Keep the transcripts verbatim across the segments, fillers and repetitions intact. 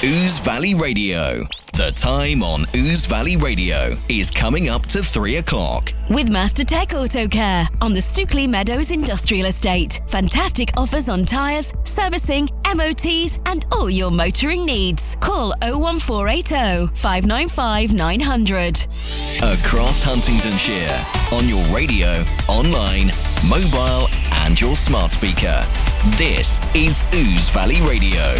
Ouse Valley Radio. The time on Ouse Valley Radio is coming up to three o'clock. With Master Tech Auto Care on the Stookley Meadows Industrial Estate. Fantastic offers on tyres, servicing, M O Ts and all your motoring needs. Call oh one four eight oh, five nine five, nine hundred. Across Huntingdonshire, on your radio, online, mobile and your smart speaker. This is Ouse Valley Radio.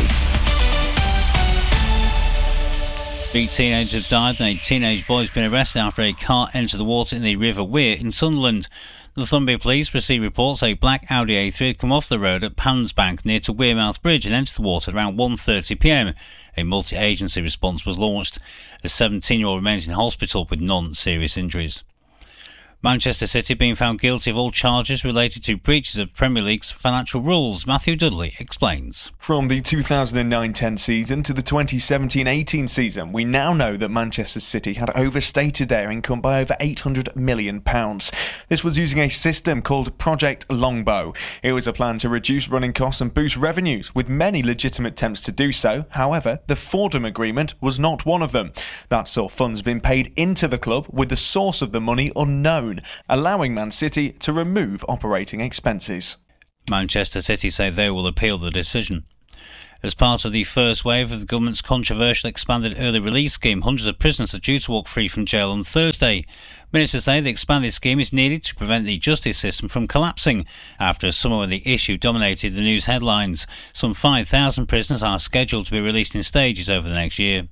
Three teenagers have died and a teenage boy has been arrested after a car entered the water in the River Wear in Sunderland. The Northumbria Police received reports a black Audi A three had come off the road at Pansbank near to Wearmouth Bridge and entered the water at around one thirty p m. A multi-agency response was launched. A seventeen-year-old remains in hospital with non-serious injuries. Manchester City being found guilty of all charges related to breaches of Premier League's financial rules. Matthew Dudley explains. From the two thousand nine ten season to the twenty seventeen eighteen season, we now know that Manchester City had overstated their income by over eight hundred million pounds. This was using a system called Project Longbow. It was a plan to reduce running costs and boost revenues, with many legitimate attempts to do so. However, the Fordham Agreement was not one of them. That saw funds being paid into the club with the source of the money unknown, allowing Man City to remove operating expenses. Manchester City say they will appeal the decision. As part of the first wave of the government's controversial expanded early release scheme, hundreds of prisoners are due to walk free from jail on Thursday. Ministers say the expanded scheme is needed to prevent the justice system from collapsing after a summer when the issue dominated the news headlines. Some five thousand prisoners are scheduled to be released in stages over the next year.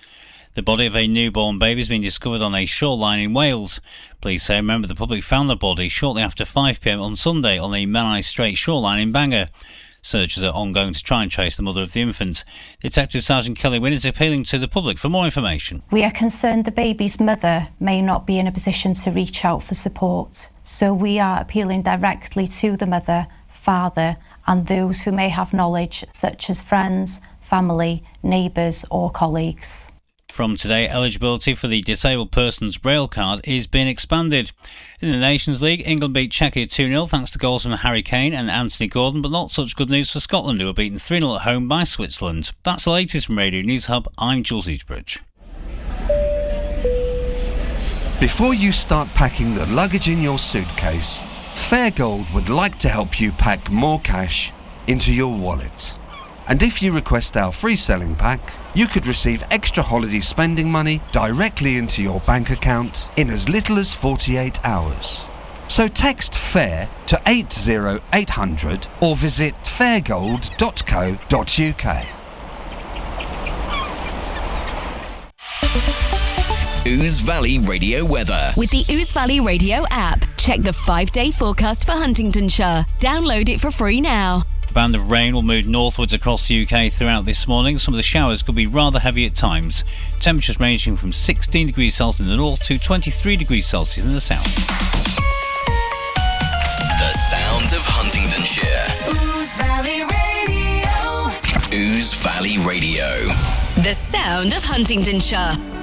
The body of a newborn baby has been discovered on a shoreline in Wales. Police say a member of the public found the body shortly after five p m on Sunday on the Menai Strait shoreline in Bangor. Searches are ongoing to try and trace the mother of the infant. Detective Sergeant Kelly Wynn is appealing to the public for more information. We are concerned the baby's mother may not be in a position to reach out for support. So we are appealing directly to the mother, father and those who may have knowledge, such as friends, family, neighbours or colleagues. From today, eligibility for the Disabled Persons Rail Card is being expanded. In the Nations League, England beat Czechia two nil thanks to goals from Harry Kane and Anthony Gordon, but not such good news for Scotland, who were beaten three nil at home by Switzerland. That's the latest from Radio News Hub. I'm Jules Eastbridge. Before you start packing the luggage in your suitcase, Fairgold would like to help you pack more cash into your wallet. And if you request our free selling pack, you could receive extra holiday spending money directly into your bank account in as little as forty-eight hours. So text FAIR to eight zero eight hundred or visit fairgold dot co dot uk. Ouse Valley Radio weather. With the Ouse Valley Radio app, check the five-day forecast for Huntingdonshire. Download it for free now. A band of rain will move northwards across the U K throughout this morning. Some of the showers could be rather heavy at times. Temperatures ranging from sixteen degrees Celsius in the north to twenty-three degrees Celsius in the south. The sound of Huntingdonshire. Ouse Valley Radio. Ouse Valley Radio. The sound of Huntingdonshire.